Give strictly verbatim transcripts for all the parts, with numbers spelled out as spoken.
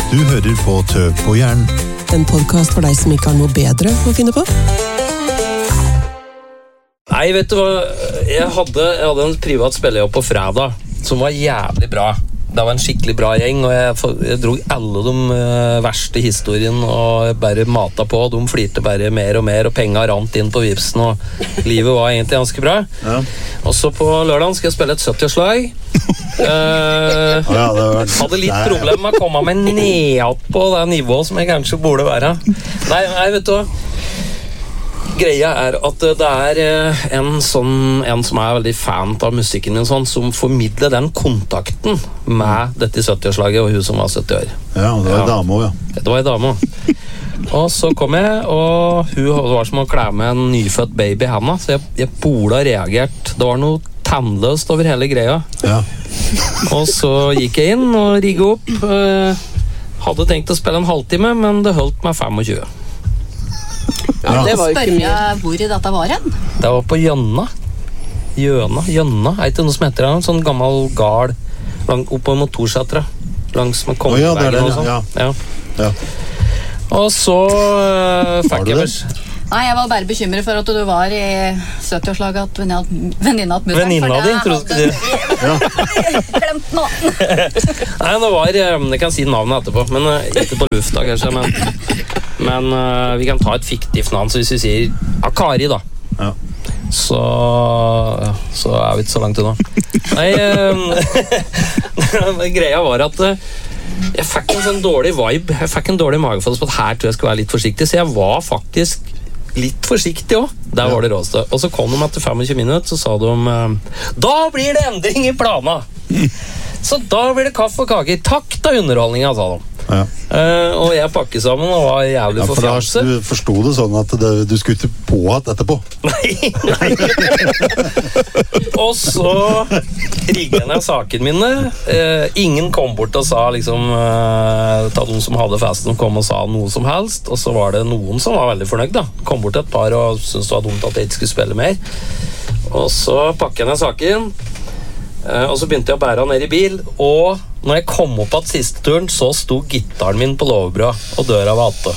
Du hører på Tøv på Jern. En podcast for deg som ikke har noe bedre å finne på. Nei, vet du hva? Jeg hadde, jeg hadde en privat spillejobb på fredag som var jævlig bra. Det var en skikkelig bra gjeng, og jeg, jeg drog alle de uh, verste historien og bare mata på, og de flirte bare mer og mer, og penger rant inn på vipsen, og livet var egentlig ganske bra. Ja. Og så på lørdagen skal jeg spille et sytti-årslag. uh, ja, hadde litt problem med å komme meg ned på det nivået som jeg kanskje burde være. Nei, nei vet du hva? Greia er at det er en sånn en som er veldig fan av musikken min sånn, som formidler den kontakten med dette sytti-årslaget og hun som var sytti år. Ja, det var en ja. dame også, ja. Det var en dame også. Og så kom jeg, og hun var som å klæ med en nyfødt baby i henne, så jeg, jeg borde ha reagert. Det var noe tannløst over hele greia. Ja. Og så gikk jeg inn og rigget opp. Hadde tenkt å spille en halvtime, men det holdt meg tjuefem. Ja. Det var ikke mye. Hvor i dette var hen? Det var på Jønna. Jøna, Jønna. Er ikke noe som heter det? En sånn gammel gard oppe på motorsetra. Langs med Kongeveien og sånn. Ja. Ja. Ja. Og så uh, fikk jeg vel... Nei, jeg var bare bekymret for at du var i sytti-årslaget at venninna at mutteren. Venninna din, tror du ikke det? Glemt nå. Nei, det var... Jeg kan si navnet etterpå, men uh, ikke på lufta, kanskje, men... Men uh, vi kan ta et fiktivt navn, så hvis vi sier Akari, da. Ja. Så, så er vi ikke så langt unna. Nei, uh, greia var at uh, jeg fikk en sånn dårlig vibe. Jeg fikk en dårlig magefølelse på at her tror jeg skulle være litt forsiktig, så jeg var faktisk litt forsiktig også. Der ja. Var det råste. Og så kom de etter tjuefem minutter, så sa de uh, da blir det endring i plana! Så da blir det kaffe og kaker. Takk da underholdninga, sa de. Ja. Uh, og jeg pakket sammen og var jævlig ja, for forfjamse. Du forstod det sånn at det, du skulle ikke på at etterpå. Nei, nei. Og så rigget jeg ned saken mine. Uh, ingen kom bort og sa liksom uh, ta de som hadde festen kom og sa noe som helst. Og så var det noen som var veldig fornøyd da. Kom bort et par og syntes det var dumt at jeg ikke skulle spille mer. Og så pakket jeg ned saken. Uh, og så begynte jeg å bære han ned i bil. Og når jeg kom opp at siste turen, så sto gitaren min på låvebrød, og døra var atte.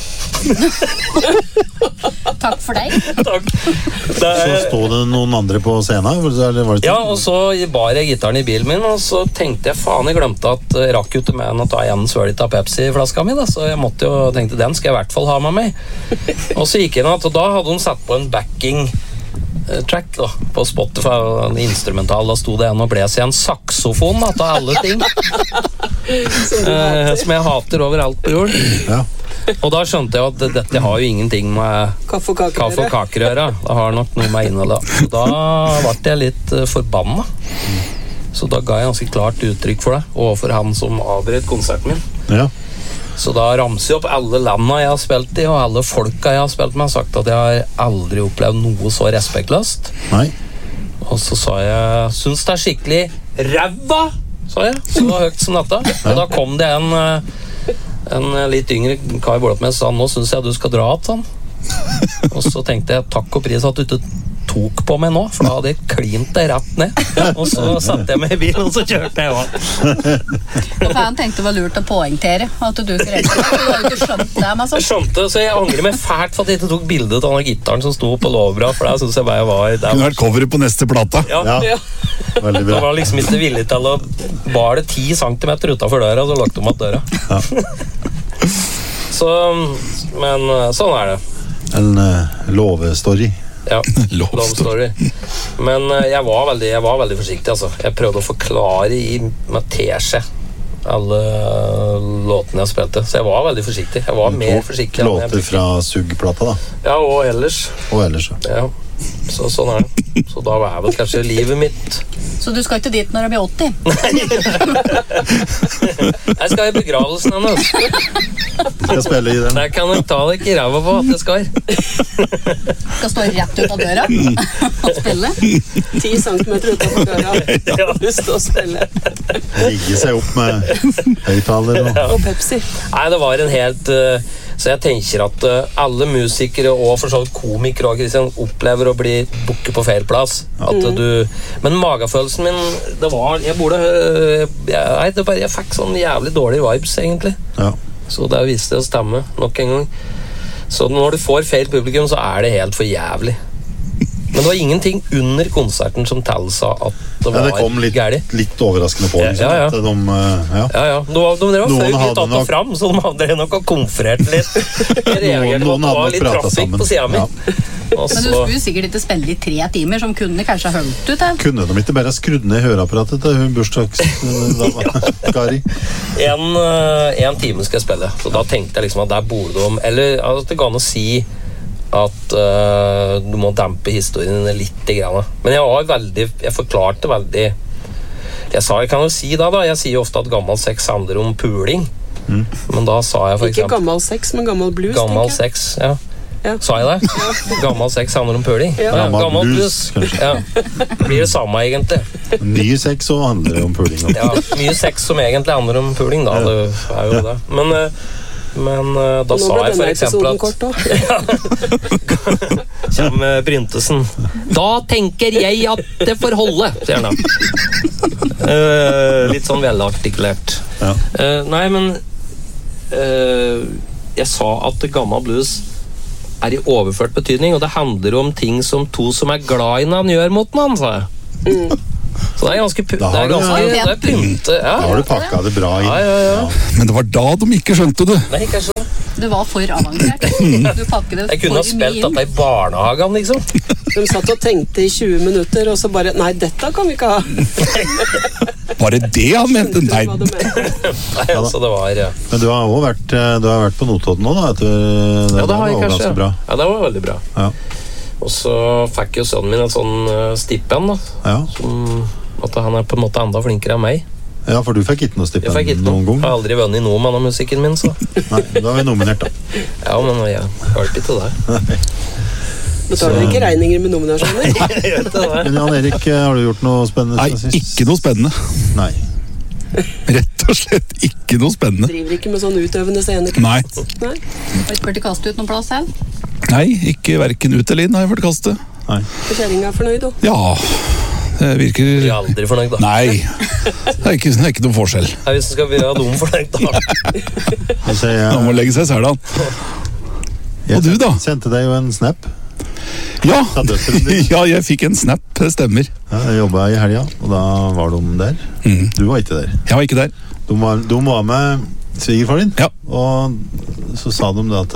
Takk for deg. Takk. Der... Så stod det noen andre på scenen? Eller var det ja, og så bar jeg gitaren i bilen min, og så tenkte jeg, faen, jeg glemte at jeg rakk ut til meg å ta igjen svølit av Pepsi-flaska mi, da, så jeg måtte jo tenkte, den skal jeg i hvert fall ha med meg. Og så gikk jeg inn, og da hadde hun satt på en backing track da, på Spotify, en instrumental. Da sto det en og bles i en saksofon da, til alle ting eh, som jeg hater overalt på jorden. Ja. Og da skjønte jeg at dette har jo ingenting med kaffe og kaker å gjøre. Det har nok noe med innholdet. Så da ble jeg litt uh, forbanna. Så da ga jeg ganske klart uttrykk for det overfor han som avbrøt konserten min. Ja. Så da ramser jeg opp alle landene jeg har spilt i og alle folka jeg har spilt med, og sagt at jeg har aldri opplevd noe så respektløst. Nei. Og så sa jeg, syns det er skikkelig ræva, sa jeg, så høyt som dette. Og da kom det en, en litt yngre kar bordet med og sa, nå syns jeg du skal dra at, sånn. Og så tenkte jeg, takk og pris at du ikke tok på meg nå, for da hadde jeg klint det rett ned. Og så satte jeg meg i bilen, og så kjørte jeg også. Og han tenkte det var lurt å poengtere at du ikke reiste. Du har jo ikke skjønt det, men så... Jeg skjønte, så jeg angrer meg fælt for at jeg ikke tok bildet av den gitaren som sto på låvbra, for det synes jeg bare var... Det kunne vært coveret på neste plata. Ja, ja. Veldig bra. Jeg var liksom ikke villig til å bare ti centimeter utenfor døra, så lagt om at døra. Ja. Så, men sånn er det. En uh, låvestory. Ja, love story. Men uh, jeg, var veldig, jeg var veldig forsiktig altså. Jeg prøvde å forklare i, med teskje alle uh, låtene jeg spilte. Så jeg var veldig forsiktig. Jeg var mer forsiktig. Låter fra Suggeplata da? Ja, og ellers. Og ellers, ja. Så sånn er det. Så da var jeg vel kanskje livet mitt. Så du skal ikke dit når du blir åtti? Jeg skal i begravelsen hennes. Du skal spille i den. Der kan jeg ta det ikke i ræva på at jeg skal. Skal stå rett ut av døra og spille. Ti centimeter utenfor døra. Ja, du står og spille. Rigge seg opp med høyttaler og... og Pepsi. Nei, det var en helt... Uh, så jeg tenker at uh, alle musikere og for så vidt komikere og Christian opplever å bli booket på feil plass. At mm. du... Men magefølelsen min, det var... Jeg borde... Uh, jeg, det bare, jeg fikk sånn jævlig dårlig vibes, egentlig. Ja. Så det viste det å stemme nok en gang. Så når du får feil publikum, så er det helt for jævlig. Men det var ingenting under konserten som tilsa at det var ja, det kom litt, gærlig. Litt overraskende på liksom, ja, ja. At de, ja. Ja, ja. De, de, de var før vi tatt det fram, så de hadde nok konferert litt. Jeg reagerte på at det var litt trafikk på siden min. Ja. Men du skulle jo sikkert ikke spille i tre timer, som kunne kanskje holdt ut her. Kunne de ikke bare skrudd ned høreapparatet til hun bursdags-Kari? en, en time skal jeg spille, så da tenkte jeg liksom at der borde de, eller at det går an å si at uh, du må dempe historien litt grann. Men jeg var veldig, jeg forklarte veldig jeg sa, jeg kan jo si da da, jeg sier jo ofte at gammel sex handler om puling, mm. men da sa jeg for ikke eksempel ikke gammel sex, men gammel blues gammel sex, ja. Ja. Sa jeg det? Ja. Gammel sex handler om puling. Ja. Ja, gammel, gammel blues, blues. Ja. Blir det samme egentlig. Ny sex så handler det om puling. Ja, mye sex som egentlig handler om puling da, det er jo det. Men Men uh, da sa jeg for eksempel at ja. Kjem Bryntesen. Da tenker jeg at det får holde, sier han da. Uh, litt sånn velartikulert. Ja. Uh, nei, men uh, jeg sa at gammel blues er i overført betydning, og det handler om ting som to som er glad i når han gjør mot han, sa jeg. Mm. Så det er ganske, det er ganske det er pynte, ja. Da har du pakket det bra inn. Ja, ja, ja. Men det var da de ikke skjønte det. Nei, ikke så. Det var for avansert. Du pakket det for mye inn. Jeg kunne ha spilt dette i barnehagen, liksom. De satt og tenkte i tjue minutter, og så bare, nei, dette kan vi ikke ha. Var det det han mente? Nei. Nei, altså, det var, ja. Men du har også vært, du har vært på Notodden nå, da? Etter, det, ja, det har jeg kanskje. Bra. Ja, det var veldig bra. Ja. Og så fikk jo sønnen min et sånn uh, stipend, da. Ja. Som, at han er på en måte enda flinkere enn meg. Ja, for du fikk ikke noe stipend noen gang. Jeg har aldri vunnet noe med musikken min, så. Nei, da har vi nominert, da. Ja, men jeg hørte ikke det. Betaler ikke regninger med nominasjoner? Jeg vet det. Men Jan Erik, har du gjort noe spennende? Nei, ikke noe spennende. Nei. Rett og slett ikke noe spennende. Driver ikke med sånn utøvende scener? Nei. Nei. Har ikke vært i kaste ut noen plass selv? Nei, ikke hverken ut eller inn har jeg vært kaste. Nei. Kjæringen er fornøyd, da? Ja. Det virker... Du er aldri fornøyd, da. Nei, det er ikke, det er ikke noen forskjell. Nei, hvis du skal være dum fornøyd, da. Han må legge seg selv, han. Og du, da? Jeg sendte deg jo en snap. Ja, ja, jeg fikk en snap, det stemmer. Ja, jeg jobbet i helga, og da var de der. Mm. Du var ikke der. Jeg var ikke der. De var, de var med svigerfar din, ja. Og så sa de det at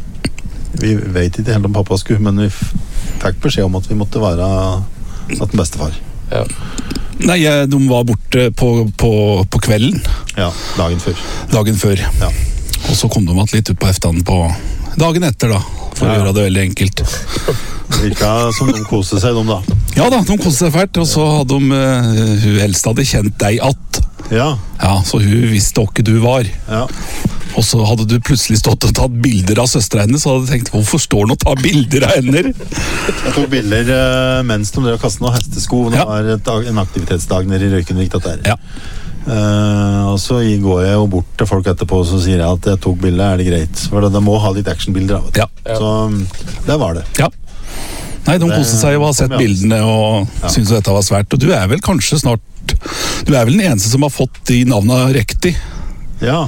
vi vet ikke helt om pappa skulle, men vi fikk beskjed om at vi måtte være at den bestefar. Ja. Nei, jeg, de var borte på, på, på kvelden. Ja, dagen før. Dagen før. Ja. Og så kom de litt ut på eftan på dagen etter, da. For ja. Å gjøre det veldig enkelt. Det virket som de koste seg, de da. Ja da, de koste seg fælt. Og så hadde de, uh, hun eldste hadde kjent deg att. Ja. Ja, så hun visste ikke du var. Ja. Og så hadde du plutselig stått og tatt bilder av søstera hennes, så hadde du tenkt, hvorfor står hun og tar bilder av henne? Jeg tok bilder uh, mens de drev og kastet noen hestesko. Det ja. Var et, en aktivitetsdag nede i Røykenvik, dette her. Ja. Uh, og så går jeg jo bort til folk etterpå, og så sier jeg at jeg tok bildet, er det greit? For det må ha litt actionbilder av det. Ja. Så det var det. Ja. Nei, de koste seg og har sett bildene og ja. Synes dette var svært. Og du er vel kanskje snart, du er vel den eneste som har fått de navnene riktig. Ja.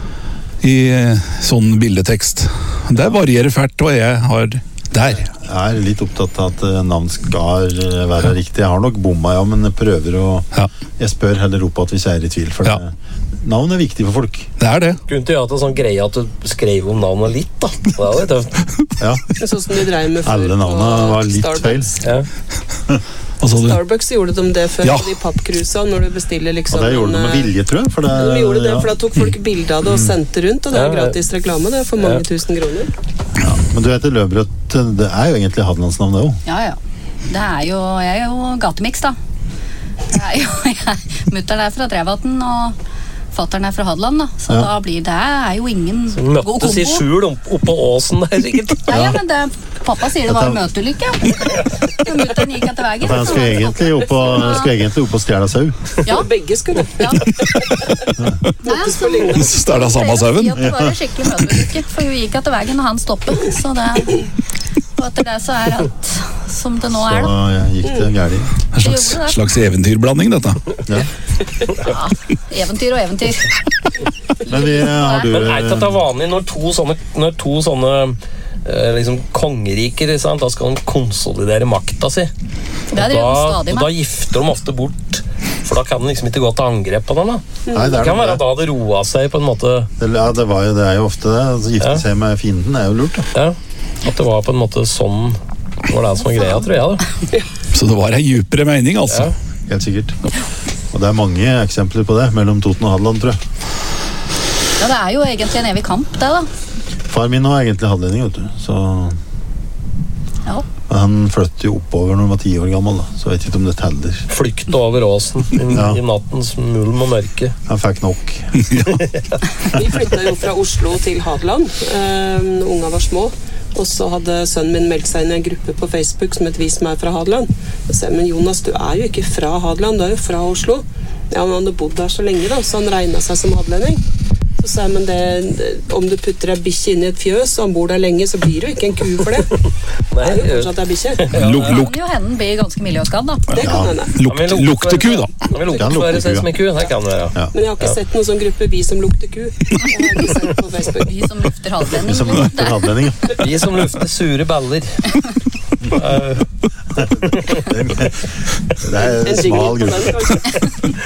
I sånn bildetekst. Det varierer fælt, og jeg har der. Jeg er litt opptatt av at navn skal være riktig. Jeg har nok bomma, ja, men jeg prøver å ja. Jeg spør heller opp at hvis jeg er i tvil, for ja. det, navn er viktig for folk. Det er det. Kunne ikke gjøre det sånn greie at du skrev om navnet litt, da. Det var litt tøft. Ja. Sånn som de dreier med alle navnene var litt Starbucks. Feil. Ja. Starbucks gjorde de det før, ja. De pappkrusa når du bestiller liksom. Og det gjorde de med vilje, tror jeg. For det, de gjorde det, for da tok folk bilde av det og sendte rundt, og det er gratis reklame, det er for mange ja. tusen kroner. Ja, men du heter Løvbrøtt, det er jo egentlig Hadelandsnavn det jo. Ja, ja. Det er jo, jeg er jo gatemix da. Det er jo, jeg, mutteren er fra Trevatn, og fatteren er fra Hadeland, da. Så ja. Da blir det er jo ingen så god kombo. Møttes i skjul oppå åsen der, sikkert. Ja, ja, men det, pappa sier det var møteulykke. Så mutteren gikk etter veien. Han skulle egentlig opp på, skulle egentlig opp på stjæla sau. Ja, begge skulle. Ja. Nei, så, stjæla samme sauen. Det var en skikkelig møteulykke, for hun gikk etter veien, og han stoppet. Så det Og etter det så er alt som det nå er, da. Så jeg gikk det gærlig. En slags, slags eventyrblanding, dette. Ja. Ja, eventyr og eventyr. Men vi har du... Men er ikke dette vanlig når to sånne, når to sånne eh, liksom kongeriker, sant? Da skal de konsolidere makta si. Det er det da, stadig med. da gifter de ofte bort, for da kan de liksom ikke gå til angrep på den da. Nei, det, Det kan være det. da det roa seg på en måte. Det, ja, det, var jo, det er jo ofte det. Altså, gifte Ja. seg med fienden er jo lurt. Da. Ja, at det var på en måte sånn var det som var greia, tror jeg da. Så det var en djupere mening, altså. Ja. Helt sikkert. Og det er mange eksempler på det mellom Toten og Hadeland, tror jeg. Ja, det er jo egentlig en evig kamp, det da. Far min var egentlig hadlending, vet du. Så Ja. han flyttet jo oppover når han var ti år gammel, da. Så jeg vet ikke om det teller. Flykte over åsen i, Ja. i nattens mulm og mørke. Han fikk nok. Vi flytta jo fra Oslo til Hadeland eh, når unga var små. Og så hadde sønnen min meldt seg inn i en gruppe på Facebook som het Vi som er fra Hadeland. Og så sa jeg, men Jonas, du er jo ikke fra Hadeland, du er jo fra Oslo. Ja, men han hadde bodd der så lenge da, så han regnet seg som hadelending. Så sa jeg, men det, om du putter en bikkje inn i et fjøs, og han bor der lenge, så blir det jo ikke en ku for det. Det er jo fortsatt en bikkje. Luk, luk, Kan jo hende bli ganske miljøskadd, da. Det kan hende. lukt, lukteku, da. Han vil Kan lukte oppføre seg ku, som en ku, det kan det være. Ja. Men jeg har ikke sett noen sånn gruppe Vi som lukter ku. Det har jeg ikke sett på Facebook. Vi som lufter halvlending. Som lukter hadlending. Vi som lufter sure baller. Uh, Det er En en jingle smal på gruppe. den, kanskje.